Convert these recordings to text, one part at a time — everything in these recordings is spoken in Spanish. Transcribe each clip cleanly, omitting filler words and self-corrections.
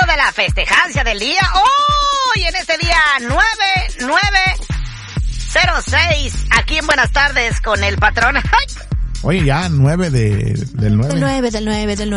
de la festejancia del día. Hoy en este día 9906, aquí en Buenas Tardes con el patrón. ¡Ay! Oye, ya 9 del 9. Del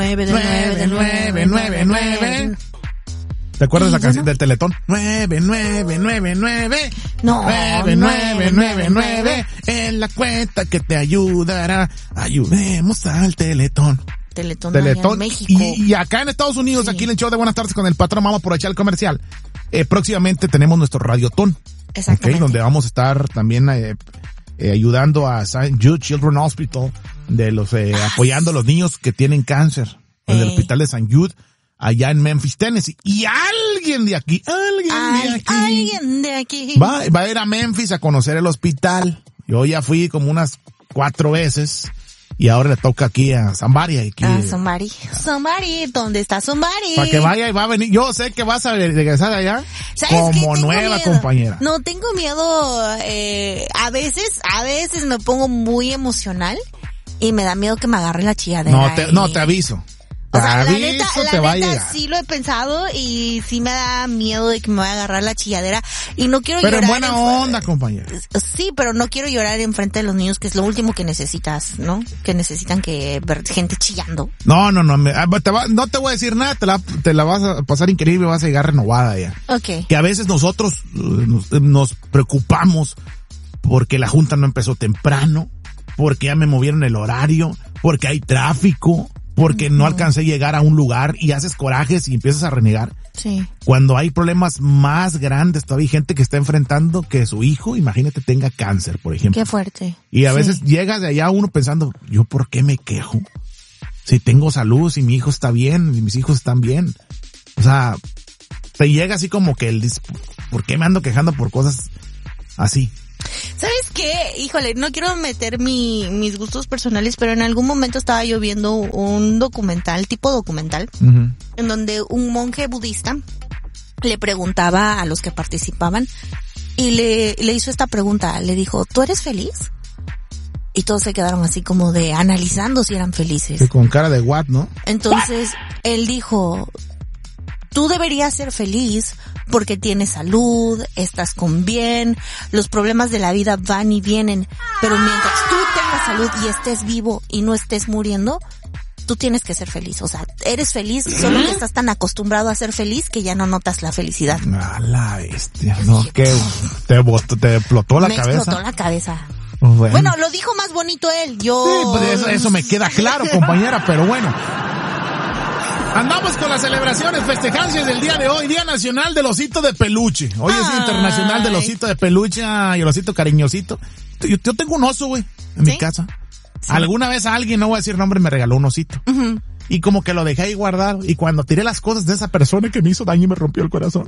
9. ¿Te acuerdas la canción del Teletón? 9999. No. 9999. En la cuenta que te ayudará. Ayudemos al Teletón. Teletón allá en México. Y acá en Estados Unidos, sí. Aquí en el show de Buenas Tardes con el patrón, vamos por echar el comercial. Próximamente tenemos nuestro Radiotón. Exactamente. Okay, donde vamos a estar también ayudando a St. Jude Children's Hospital, apoyando a los niños que tienen cáncer. En el hospital de St. Jude, allá en Memphis, Tennessee. Y alguien de aquí va a ir a Memphis a conocer el hospital. Yo ya fui como unas 4 veces. Y ahora le toca aquí a Somebody. Somebody, ¿dónde está Somebody? Para que vaya y va a venir. Yo sé que vas a regresar de allá como nueva compañera. No, tengo miedo. A veces me pongo muy emocional y me da miedo que me agarre la chilladera. No, te aviso. O sea, la neta, sí lo he pensado y sí me da miedo de que me vaya a agarrar la chilladera y no quiero llorar. Pero en buena onda, compañera. Sí, pero no quiero llorar enfrente de los niños, que es lo último que necesitas, ¿no? Que necesitan ver gente chillando. No te voy a decir nada, te la vas a pasar increíble, vas a llegar renovada ya. Okay. Que a veces nosotros nos preocupamos porque la junta no empezó temprano, porque ya me movieron el horario, porque hay tráfico, porque no alcancé a llegar a un lugar y haces corajes y empiezas a renegar. Sí. Cuando hay problemas más grandes, todavía hay gente que está enfrentando que su hijo, imagínate, tenga cáncer, por ejemplo. Qué fuerte. Y a veces llegas de allá uno pensando, ¿yo por qué me quejo? Si tengo salud, si mi hijo está bien, si mis hijos están bien. O sea, te llega así como que ¿por qué me ando quejando por cosas así? ¿Sabes qué? Híjole, no quiero meter mis gustos personales, pero en algún momento estaba yo viendo un tipo documental, en donde un monje budista le preguntaba a los que participaban y le hizo esta pregunta, le dijo, ¿tú eres feliz? Y todos se quedaron así como de analizando si eran felices. Y con cara de what, ¿no? Entonces, él dijo, tú deberías ser feliz porque tienes salud, estás con bien, los problemas de la vida van y vienen, pero mientras tú tengas salud y estés vivo y no estés muriendo, tú tienes que ser feliz. O sea, eres feliz, solo que estás tan acostumbrado a ser feliz que ya no notas la felicidad. A la bestia, no, que te explotó la cabeza. Me explotó la cabeza. Bueno, lo dijo más bonito él, yo... Sí, pues eso me queda claro, compañera, pero bueno. Andamos con las celebraciones, festejancias del día de hoy, Día Nacional del Osito de Peluche. Hoy es Día Internacional del Osito de Peluche y el osito cariñosito. Yo tengo un oso, güey, en mi casa. Sí. Alguna vez alguien, no voy a decir nombre, me regaló un osito. Y como que lo dejé ahí guardado. Y cuando tiré las cosas de esa persona que me hizo daño y me rompió el corazón.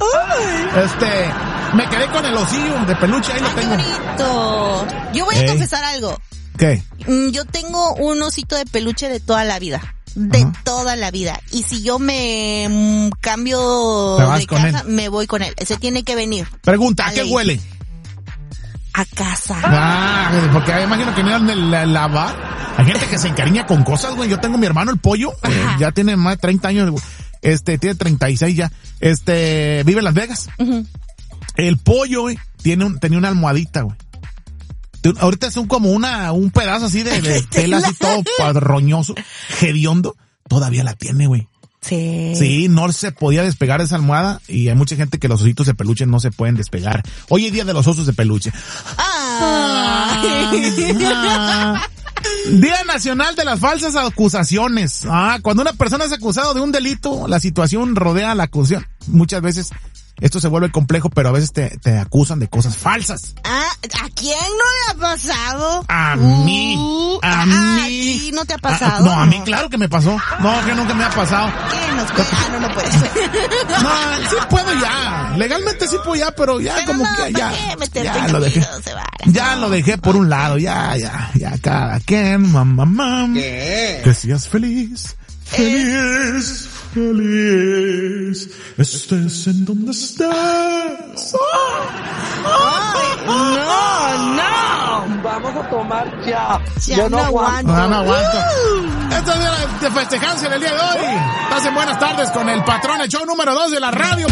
Me quedé con el osillo de peluche, ahí lo tengo. ¡Qué bonito! Yo voy a confesar algo. ¿Qué? Yo tengo un osito de peluche de toda la vida. Toda la vida. Y si yo me cambio de casa, me voy con él. Se tiene que venir. Pregunta, ¿a qué huele? A casa. Porque imagino que no eran de lavar. Hay gente que se encariña con cosas, güey. Yo tengo mi hermano, el pollo, ya tiene más de 30 años, tiene 36 ya. Vive en Las Vegas. El pollo, güey, tenía una almohadita, güey. Ahorita son como un pedazo así de tela así todo roñoso, hediondo. Todavía la tiene, güey. Sí. Sí, no se podía despegar esa almohada y hay mucha gente que los ositos de peluche no se pueden despegar. Hoy es Día de los Osos de Peluche. Día Nacional de las Falsas Acusaciones. Cuando una persona es acusada de un delito, la situación rodea la acusación. Muchas veces esto se vuelve complejo, pero a veces te acusan de cosas falsas. ¿A quién no le ha pasado? A mí. ¿A ti no te ha pasado? No, a mí claro que me pasó. No, que nunca me ha pasado. ¿Qué nos cuenta? No puede ser. No, sí puedo ya. Legalmente sí puedo ya, pero ya como que ya lo dejé. Ya lo dejé por un lado, ya, cada quien, mamá. ¿Qué? Que seas feliz. Feliz, estés en donde estés. No. Vamos a tomar ya. Ya no aguanto. No aguanto. Esto es de festejarse del día de hoy. Pasen buenas tardes con el patrón, el show número 2 de la radio.